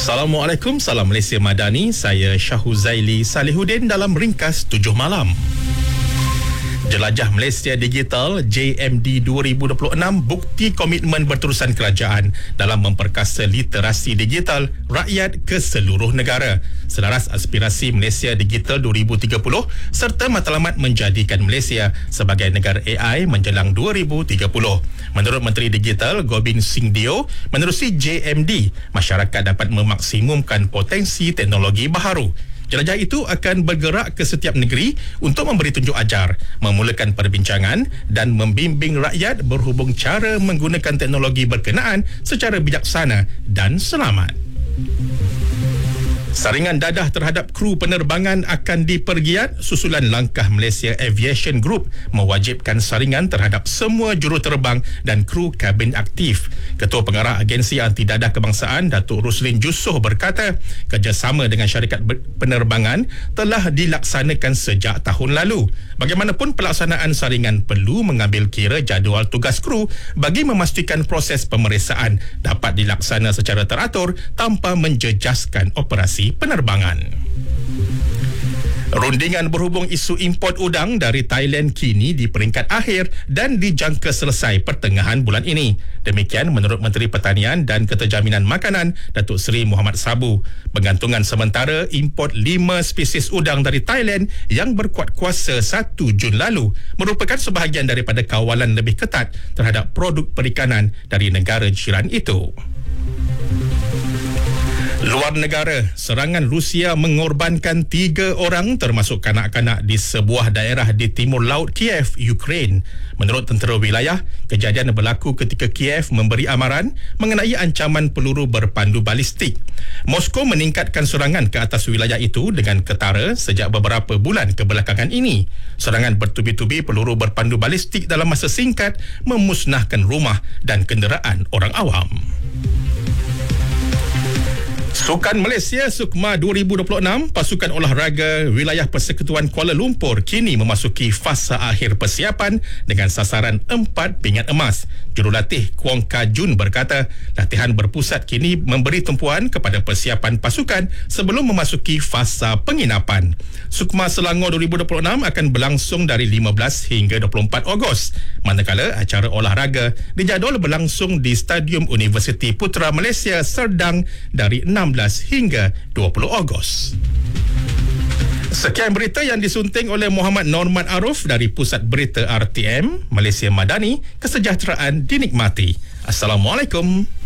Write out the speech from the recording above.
Assalamualaikum, salam Malaysia Madani. Saya Syahuzaili Salihuddin dalam ringkas 7 malam. Jelajah Malaysia Digital JMD 2026 bukti komitmen berterusan kerajaan dalam memperkasa literasi digital rakyat ke seluruh negara. Selaras aspirasi Malaysia Digital 2030 serta matlamat menjadikan Malaysia sebagai negara AI menjelang 2030. Menurut Menteri Digital Gobind Singh Deo, menerusi JMD, masyarakat dapat memaksimumkan potensi teknologi baharu. Jelajah itu akan bergerak ke setiap negeri untuk memberi tunjuk ajar, memulakan perbincangan dan membimbing rakyat berhubung cara menggunakan teknologi berkenaan secara bijaksana dan selamat. Saringan dadah terhadap kru penerbangan akan dipergiat susulan langkah Malaysia Aviation Group mewajibkan saringan terhadap semua juruterbang dan kru kabin aktif. Ketua Pengarah Agensi Anti Dadah Kebangsaan Datuk Ruslin Jussoh berkata, kerjasama dengan syarikat penerbangan telah dilaksanakan sejak tahun lalu. Bagaimanapun pelaksanaan saringan perlu mengambil kira jadual tugas kru bagi memastikan proses pemeriksaan dapat dilaksana secara teratur tanpa menjejaskan operasi penerbangan. Rundingan berhubung isu import udang dari Thailand kini di peringkat akhir dan dijangka selesai pertengahan bulan ini. Demikian menurut Menteri Pertanian dan Keterjaminan Makanan Datuk Seri Muhammad Sabu. Penggantungan sementara import 5 spesies udang dari Thailand yang berkuat kuasa 1 Jun lalu merupakan sebahagian daripada kawalan lebih ketat terhadap produk perikanan dari negara jiran itu. Luar negara, serangan Rusia mengorbankan 3 orang termasuk kanak-kanak di sebuah daerah di timur laut Kiev, Ukraine. Menurut tentera wilayah, kejadian berlaku ketika Kiev memberi amaran mengenai ancaman peluru berpandu balistik. Moskow meningkatkan serangan ke atas wilayah itu dengan ketara sejak beberapa bulan kebelakangan ini. Serangan bertubi-tubi peluru berpandu balistik dalam masa singkat memusnahkan rumah dan kenderaan orang awam. Sukan Malaysia Sukma 2026, pasukan olahraga wilayah Persekutuan Kuala Lumpur kini memasuki fasa akhir persiapan dengan sasaran 4 pingat emas. Jurulatih Kwong Kajun berkata, latihan berpusat kini memberi tumpuan kepada persiapan pasukan sebelum memasuki fasa penginapan. Sukma Selangor 2026 akan berlangsung dari 15 hingga 24 Ogos, manakala acara olahraga dijadual berlangsung di Stadium Universiti Putra Malaysia Serdang dari 16 hingga 20 Ogos. Sekian berita yang disunting oleh Muhammad Norman Aruf dari Pusat Berita RTM Malaysia Madani. Kesejahteraan dinikmati. Assalamualaikum.